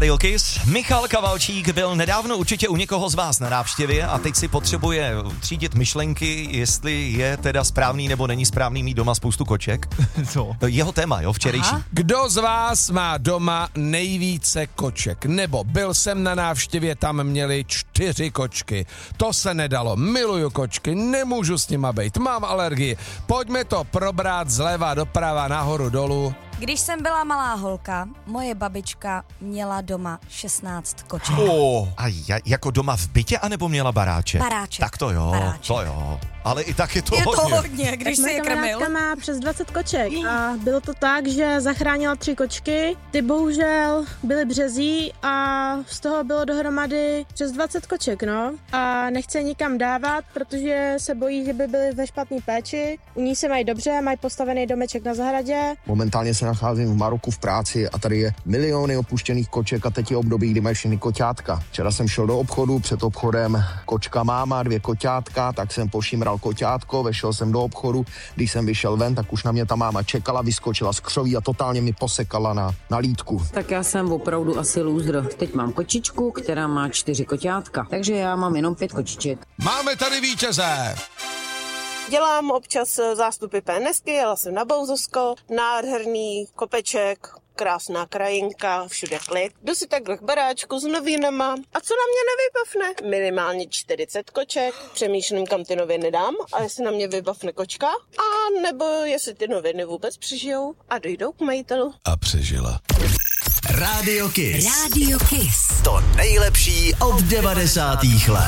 Radio Kiss. Michal Kavalčík byl nedávno určitě u někoho z vás na návštěvě a teď si potřebuje třídit myšlenky, jestli je teda správný nebo není správný mít doma spoustu koček. Co? Jeho téma, jo, včerejší. Aha. Kdo z vás má doma nejvíce koček? Nebo byl jsem na návštěvě, tam měli 4 kočky. To se nedalo, miluju kočky, nemůžu s nima bejt, mám alergii. Pojďme to probrat zleva doprava, nahoru dolů. Když jsem byla malá holka, moje babička měla doma 16 koček. A jako doma v bytě, anebo měla baráček? Baráček. Tak to jo, Baráček. to jo. Ale i tak je to Je hodně. to hodně, když si je krmil. Kamarádka má přes 20 koček a bylo to tak, že zachránila 3 kočky, ty bohužel byly březí a z toho bylo dohromady přes 20 koček, no. A nechce nikam dávat, protože se bojí, že by byly ve špatné péči. U ní se mají dobře, mají postavený domeček na zahradě. Momentálně se nacházím v Maroku v práci a tady je miliony opuštěných koček a teď je období, kdy mají všechny koťátka. Včera jsem šel do obchodu, před obchodem kočka máma, 2 koťátka, tak jsem pošímral koťátko, vešel jsem do obchodu, když jsem vyšel ven, tak už na mě ta máma čekala, vyskočila z křoví a totálně mi posekala na lítku. Tak já jsem opravdu asi lůzr. Teď mám kočičku, která má 4 koťátka, takže já mám jenom 5 kočiček. Máme tady vítěze! Dělám občas zástupy PNSky, jela jsem na Bouzovsko, nádherný kopeček, krásná krajinka, všude klid. Jdu si takhle k baráčku s novinama a co na mě nevybavne? Minimálně 40 koček. Přemýšlím, kam ty noviny dám a jestli na mě vybavne kočka, a nebo jestli ty noviny vůbec přežijou a dojdou k majitelu. A přežila. Radio Kiss. Radio Kiss. To nejlepší od 90. let.